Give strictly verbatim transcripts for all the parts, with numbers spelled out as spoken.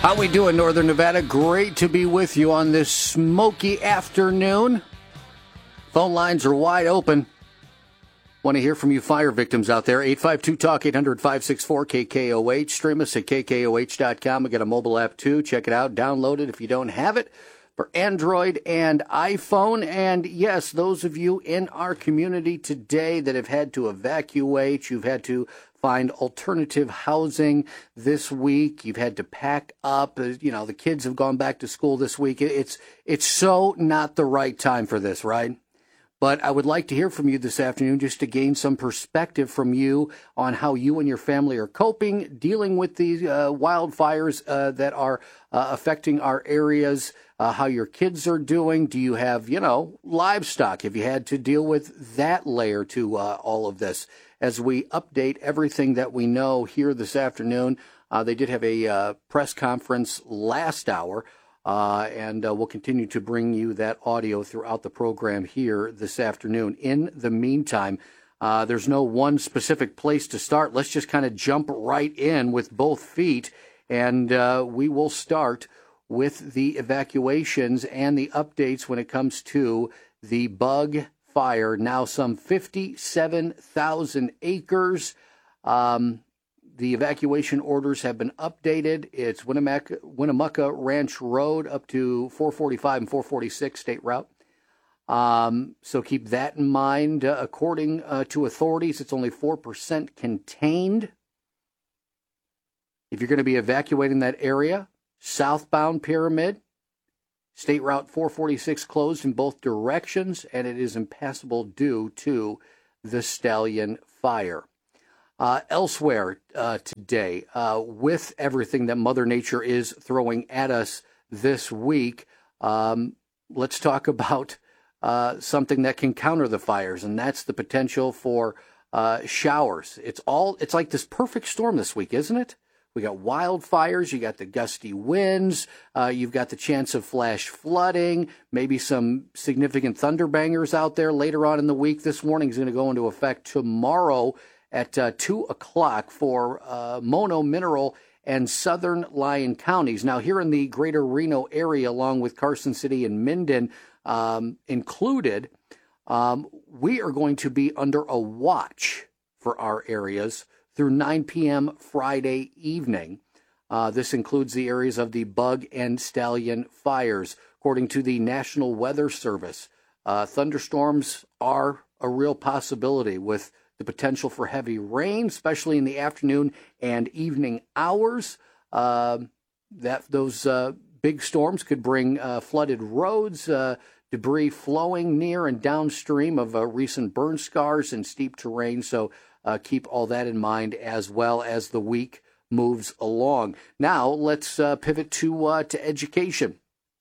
How we doing, Northern Nevada? Great to be with you on this smoky afternoon. Phone lines are wide open. Want to hear from you fire victims out there. eight five two talk, eight hundred, five six four, K K O H. Stream us at K K O H dot com. We got a mobile app, too. Check it out. Download it if you don't have it for Android and iPhone. And, yes, those of you in our community today that have had to evacuate, you've had to find alternative housing this week. You've had to pack up. You know, the kids have gone back to school this week. It's it's so not the right time for this, right? But I would like to hear from you this afternoon just to gain some perspective from you on how you and your family are coping, dealing with these uh, wildfires uh, that are uh, affecting our areas, uh, how your kids are doing. Do you have, you know, livestock? Have you had to deal with that layer to uh, all of this? As we update everything that we know here this afternoon, uh, they did have a uh, press conference last hour. Uh, and uh, we'll continue to bring you that audio throughout the program here this afternoon. In the meantime, uh, there's no one specific place to start. Let's just kind of jump right in with both feet, and uh, we will start with the evacuations and the updates when it comes to the bug fire. Now some fifty-seven thousand acres. Um, The evacuation orders have been updated. It's Winnemucca, Winnemucca Ranch Road up to four forty-five and four forty-six State Route. Um, so keep that in mind. Uh, according uh, to authorities, it's only four percent contained. If you're going to be evacuating that area, southbound Pyramid, State Route four forty-six closed in both directions, and it is impassable due to the Stallion fire. Uh, elsewhere uh, today, uh, with everything that Mother Nature is throwing at us this week, um, let's talk about uh, something that can counter the fires, and that's the potential for uh, showers. It's all it's like this perfect storm this week, isn't it? We got wildfires, you got the gusty winds, uh, you've got the chance of flash flooding, maybe some significant thunderbangers out there later on in the week. This warning is going to go into effect tomorrow at uh, two o'clock for uh, Mono, Mineral, and Southern Lyon counties. Now, here in the greater Reno area, along with Carson City and Minden um, included, um, we are going to be under a watch for our areas through nine p.m. Friday evening. Uh, this includes the areas of the Bug and Stallion fires. According to the National Weather Service, uh, thunderstorms are a real possibility with the potential for heavy rain, especially in the afternoon and evening hours. Uh, that those uh, big storms could bring uh, flooded roads, uh, debris flowing near and downstream of uh, recent burn scars and steep terrain. So uh, keep all that in mind as well as the week moves along. Now let's uh, pivot to uh, to education.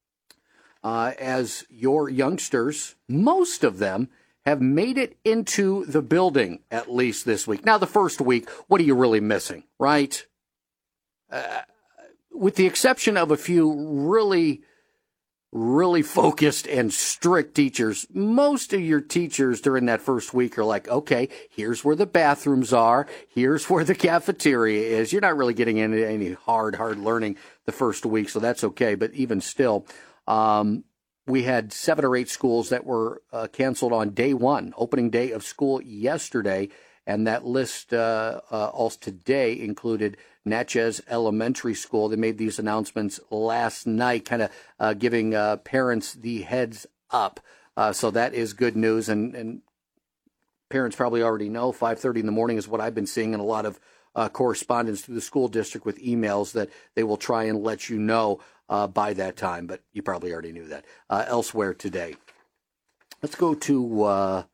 Uh, as your youngsters, most of them, have made it into the building, at least this week. Now, the first week, what are you really missing, right? Uh, with the exception of a few really, really focused and strict teachers, most of your teachers during that first week are like, okay, here's where the bathrooms are, here's where the cafeteria is. You're not really getting into any hard, hard learning the first week, so that's okay. But even still, um, we had seven or eight schools that were uh, canceled on day one, opening day of school yesterday, and that list uh, uh, also today included Natchez Elementary School. They made these announcements last night, kind of uh, giving uh, parents the heads up. Uh, so that is good news, and, and parents probably already know five thirty in the morning is what I've been seeing in a lot of uh, correspondence through the school district with emails that they will try and let you know Uh, by that time, but you probably already knew that. Uh, elsewhere today, let's go to uh,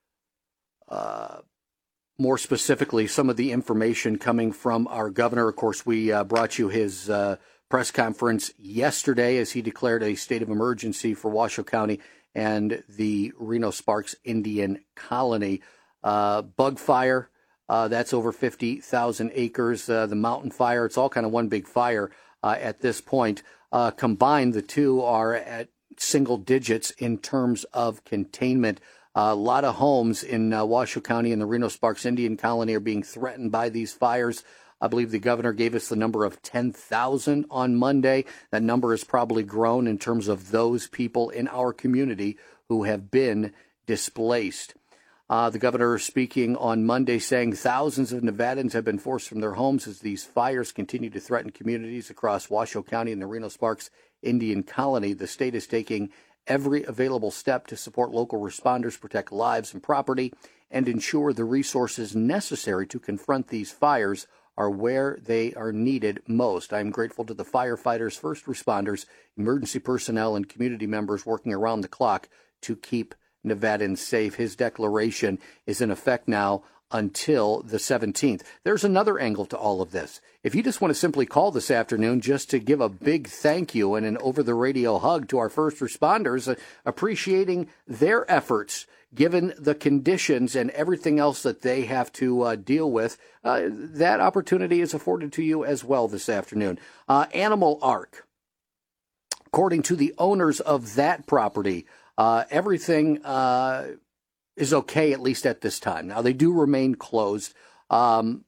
uh, more specifically some of the information coming from our governor. Of course, we uh, brought you his uh, press conference yesterday as he declared a state of emergency for Washoe County and the Reno Sparks Indian Colony. Uh, bug fire, uh, that's over fifty thousand acres. Uh, the mountain fire, it's all kind of one big fire uh, at this point. Uh, combined, the two are at single digits in terms of containment. Uh, a lot of homes in uh, Washoe County and the Reno Sparks Indian Colony are being threatened by these fires. I believe the governor gave us the number of ten thousand on Monday. That number has probably grown in terms of those people in our community who have been displaced. Uh, the governor speaking on Monday saying thousands of Nevadans have been forced from their homes as these fires continue to threaten communities across Washoe County and the Reno-Sparks Indian Colony. The state is taking every available step to support local responders, protect lives and property, and ensure the resources necessary to confront these fires are where they are needed most. I am grateful to the firefighters, first responders, emergency personnel, and community members working around the clock to keep Nevadans safe. His declaration is in effect now until the seventeenth. There's another angle to all of this. If you just want to simply call this afternoon just to give a big thank you and an over-the-radio hug to our first responders, uh, appreciating their efforts given the conditions and everything else that they have to uh, deal with, uh, that opportunity is afforded to you as well this afternoon. Uh, Animal Ark, according to the owners of that property, uh, everything uh, is okay, at least at this time. Now, they do remain closed. Um,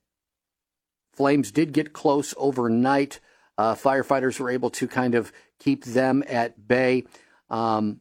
flames did get close overnight. Uh, firefighters were able to kind of keep them at bay. Um,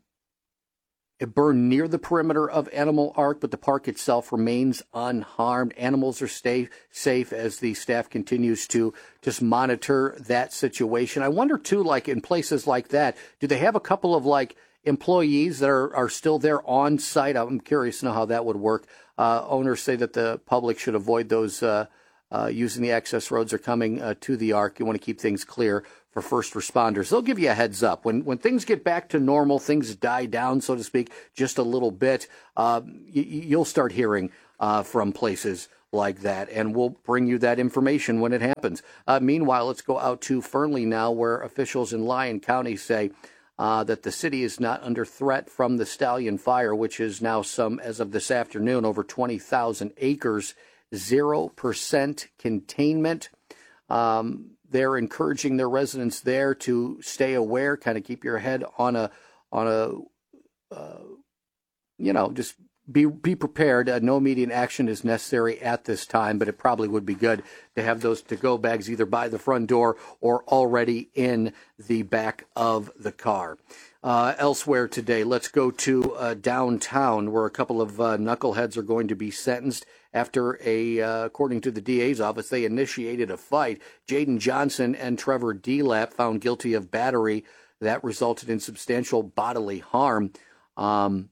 It burned near the perimeter of Animal Ark, but the park itself remains unharmed. Animals are stay safe as the staff continues to just monitor that situation. I wonder, too, like in places like that, do they have a couple of, like, employees that are, are still there on site? I'm curious to know how that would work. Uh, owners say that the public should avoid those uh, uh, using the access roads or coming uh, to the Ark. You want to keep things clear for first responders. They'll give you a heads up. When when things get back to normal, things die down, so to speak, just a little bit, uh, y- you'll start hearing uh, from places like that, and we'll bring you that information when it happens. Uh, meanwhile, let's go out to Fernley now, where officials in Lyon County say uh, that the city is not under threat from the Stallion Fire, which is now some, as of this afternoon, over twenty thousand acres, zero percent containment. Um, They're encouraging their residents there to stay aware, kind of keep your head on a, on a, uh, you know, just be be prepared. Uh, no immediate action is necessary at this time, but it probably would be good to have those to-go bags either by the front door or already in the back of the car. Uh, elsewhere today, let's go to uh, downtown, where a couple of uh, knuckleheads are going to be sentenced after a, uh, according to the D A's office, they initiated a fight. Jaden Johnson and Trevor Delap found guilty of battery that resulted in substantial bodily harm. Um,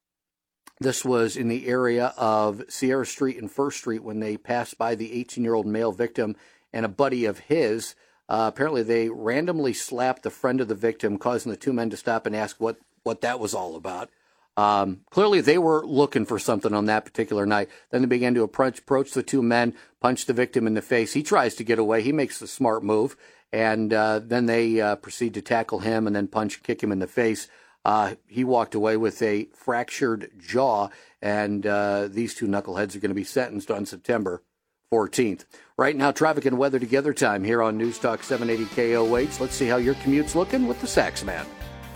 this was in the area of Sierra Street and First Street when they passed by the eighteen-year-old male victim and a buddy of his. Uh, apparently, they randomly slapped the friend of the victim, causing the two men to stop and ask what, what that was all about. Um, clearly, they were looking for something on that particular night. Then they began to approach, approach the two men, punch the victim in the face. He tries to get away. He makes the smart move, and uh, then they uh, proceed to tackle him and then punch, kick him in the face. Uh, he walked away with a fractured jaw, and uh, these two knuckleheads are going to be sentenced on September fourteenth. Right now, traffic and weather together time here on News Talk seven eighty K O H. Let's see how your commute's looking with the Saxman.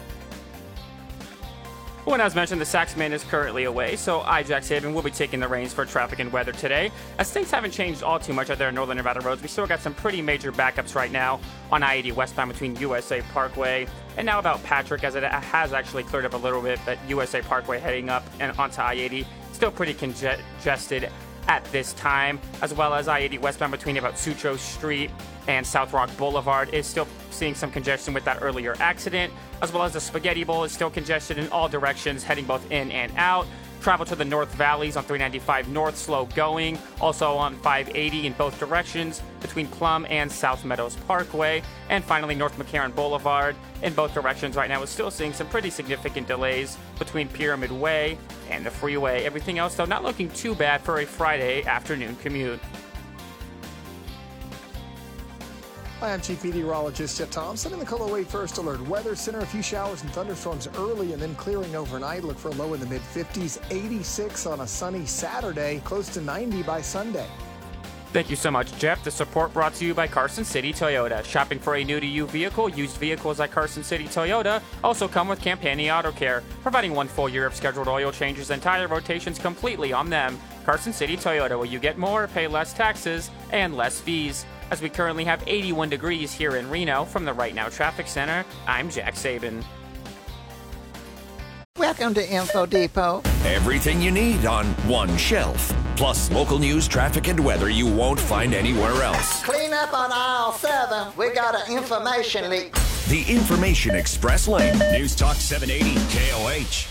Well, and as mentioned, the Saxman is currently away, so I, Jack Saban, will be taking the reins for traffic and weather today. As things haven't changed all too much out there in Northern Nevada roads, we still got some pretty major backups right now on I eighty westbound between U S A Parkway and now about Patrick, as it has actually cleared up a little bit, but U S A Parkway heading up and onto I eighty, still pretty congested at this time, as well as I eighty westbound between about Sutro Street and South Rock Boulevard is still seeing some congestion with that earlier accident, as well as the Spaghetti Bowl is still congested in all directions, heading both in and out. Travel to the North Valleys on three ninety-five North, slow going. Also on five eighty in both directions between Plum and South Meadows Parkway. And finally, North McCarran Boulevard in both directions right now is still seeing some pretty significant delays between Pyramid Way and the freeway. Everything else, though, not looking too bad for a Friday afternoon commute. Hi, I'm Chief Meteorologist Chet Thompson in the K O A First Alert Weather Center. A few showers and thunderstorms early and then clearing overnight. Look for a low in the mid fifties, eighty-six on a sunny Saturday, close to ninety by Sunday. Thank you so much, Jeff. The support brought to you by Carson City Toyota. Shopping for a new-to-you vehicle? Used vehicles at Carson City Toyota also come with Campani Auto Care, providing one full year of scheduled oil changes and tire rotations completely on them. Carson City Toyota, where you get more, pay less taxes, and less fees. as we currently have eighty-one degrees here in Reno. From the Right Now Traffic Center, I'm Jack Saban. Welcome to Info Depot. Everything you need on one shelf. Plus local news, traffic, and weather you won't find anywhere else. Clean up on aisle seven. We got an information leak. The Information Express Lane. News Talk seven eighty K O H.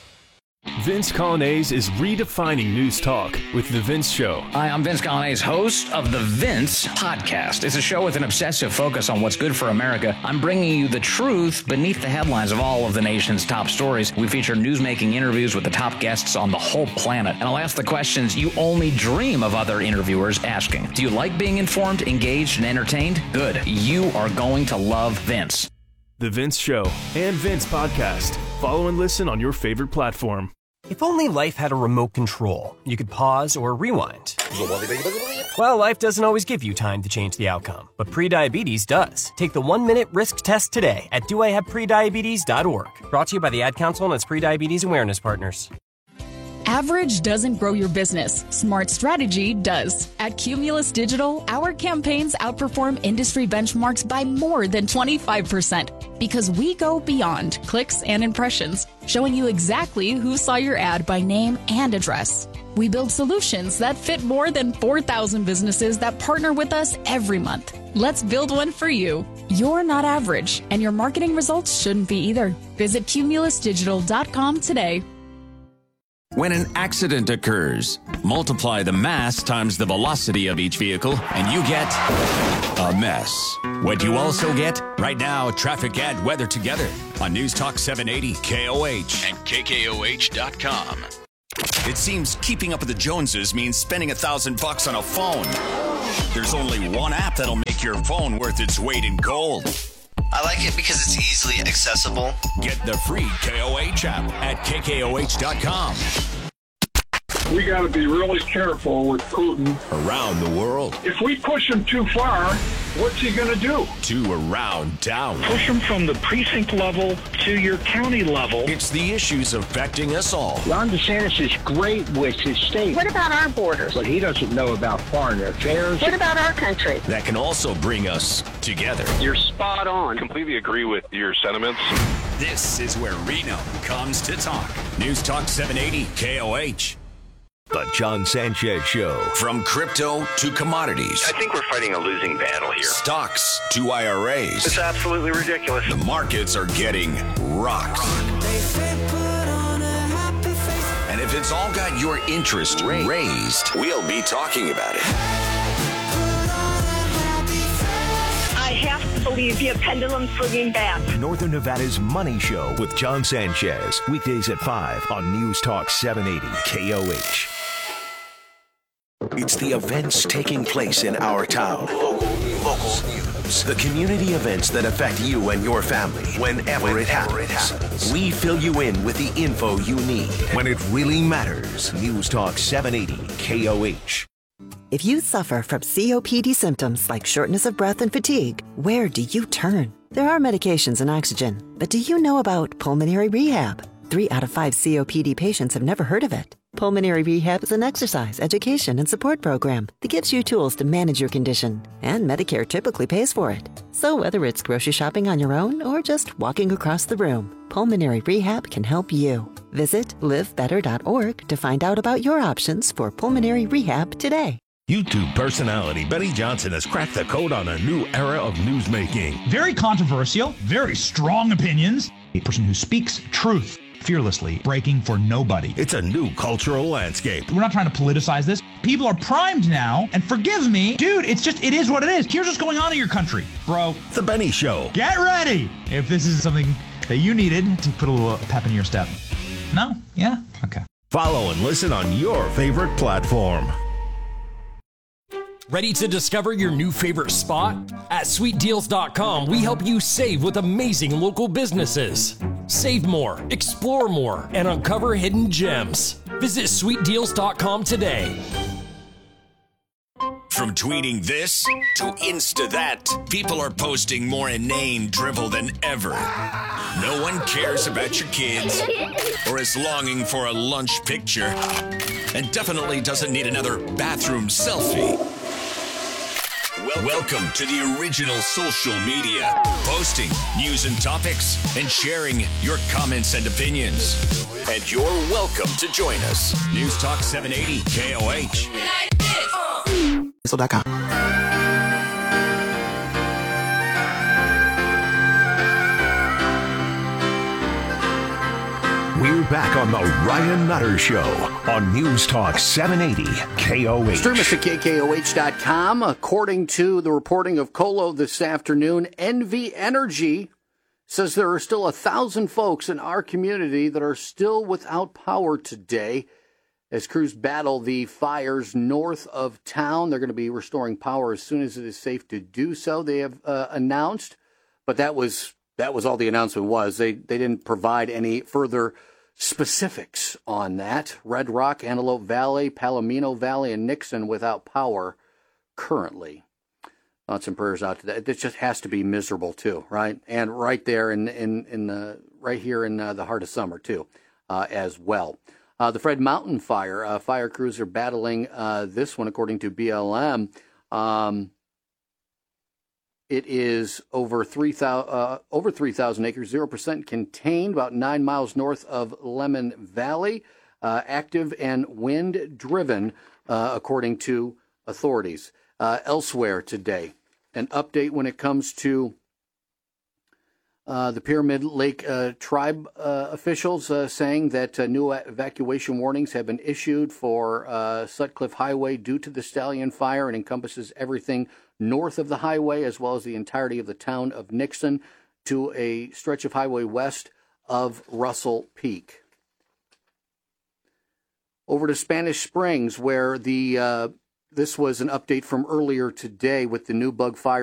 Vince Colonnese is redefining news talk with The Vince Show. Hi, I'm Vince Colonnese, host of The Vince Podcast. It's a show with an obsessive focus on what's good for America. I'm bringing you the truth beneath the headlines of all of the nation's top stories. We feature newsmaking interviews with the top guests on the whole planet. And I'll ask the questions you only dream of other interviewers asking. Do you like being informed, engaged, and entertained? Good. You are going to love Vince. The Vince Show and Vince Podcast. Follow and listen on your favorite platform. If only life had a remote control, you could pause or rewind. Well, life doesn't always give you time to change the outcome, but prediabetes does. Take the one-minute risk test today at do I have prediabetes dot org. Brought to you by the Ad Council and its prediabetes awareness partners. Average doesn't grow your business. Smart strategy does. At Cumulus Digital, our campaigns outperform industry benchmarks by more than twenty-five percent because we go beyond clicks and impressions, showing you exactly who saw your ad by name and address. We build solutions that fit more than four thousand businesses that partner with us every month. Let's build one for you. You're not average, and your marketing results shouldn't be either. Visit cumulus digital dot com today. When an accident occurs, multiply the mass times the velocity of each vehicle, and you get a mess. What do you also get? Right now, traffic and weather together on News Talk seven eighty K O H and K K O H dot com. It seems keeping up with the Joneses means spending a thousand bucks on a phone. There's only one app that'll make your phone worth its weight in gold. I like it because it's easily accessible. Get the free K O H app at K K O H dot com. We got to be really careful with Putin. Around the world. If we push him too far, what's he going to do? To around town. Push him from the precinct level to your county level. It's the issues affecting us all. Ron DeSantis is great with his state. What about our borders? But he doesn't know about foreign affairs. What about our country? That can also bring us together. You're spot on. Completely agree with your sentiments. This is where Reno comes to talk. News Talk seven eighty K O H. The John Sanchez Show. From crypto to commodities. I think we're fighting a losing battle here. Stocks to I R As. It's absolutely ridiculous. The markets are getting rocked. And if it's all got your interest raised, we'll be talking about it. I have to believe you. Pendulum swinging back. Northern Nevada's Money Show with John Sanchez. Weekdays at five on News Talk seven eighty K O H. It's the events taking place in our town. Local, local news. The community events that affect you and your family whenever, whenever it, happens. it happens. We fill you in with the info you need when it really matters. News Talk seven eighty K O H. If you suffer from C O P D symptoms like shortness of breath and fatigue, where do you turn? There are medications and oxygen, but do you know about pulmonary rehab? Three out of five C O P D patients have never heard of it. Pulmonary Rehab is an exercise, education, and support program that gives you tools to manage your condition, and Medicare typically pays for it. So whether it's grocery shopping on your own or just walking across the room, Pulmonary Rehab can help you. Visit live better dot org to find out about your options for pulmonary rehab today. YouTube personality Benny Johnson has cracked the code on a new era of newsmaking. Very controversial, very strong opinions. A person who speaks truth fearlessly, breaking for nobody. It's a new cultural landscape. We're not trying to politicize this. People are primed now, and forgive me, dude, it's just, it is what it is. Here's what's going on in your country, bro. The Benny Show. Get ready if this is something that you needed to put a little pep in your step. No? Yeah? Okay. Follow and listen on your favorite platform. Ready to discover your new favorite spot? At sweet deals dot com, we help you save with amazing local businesses. Save more, explore more, and uncover hidden gems. Visit sweet deals dot com today. From tweeting this to Insta that, people are posting more inane drivel than ever. No one cares about your kids or is longing for a lunch picture and definitely doesn't need another bathroom selfie. Welcome Welcome to the original social media, posting news and topics and sharing your comments and opinions. And you're welcome to join us. News Talk seven eighty K O H. Whistle dot com. We're back on the Ryan Nutter Show on News Talk seven eighty K O H. Stream us at K K O H dot com. According to the reporting of Colo this afternoon, N V Energy says there are still a thousand folks in our community that are still without power today as crews battle the fires north of town. They're going to be restoring power as soon as it is safe to do so, they have uh, announced. But that was that was all the announcement was. They, they didn't provide any further specifics on that. Red Rock, Antelope Valley, Palomino Valley, and Nixon without power currently. Thoughts and prayers out to that. It just has to be miserable too, right? And right there in in in the right here in uh, the heart of summer too, uh, as well. Uh, the Fred Mountain Fire, uh, fire crews are battling uh, this one, according to B L M. Um, It is over three thousand uh, over three thousand acres, zero percent contained, about nine miles north of Lemon Valley, uh, active and wind-driven, uh, according to authorities. Uh, elsewhere today, an update when it comes to uh, the Pyramid Lake uh, Tribe uh, officials uh, saying that uh, new evacuation warnings have been issued for uh, Sutcliffe Highway due to the Stallion Fire and encompasses everything north of the highway as well as the entirety of the town of Nixon to a stretch of highway west of Russell Peak. Over to Spanish Springs, where the uh, this was an update from earlier today with the new bug fire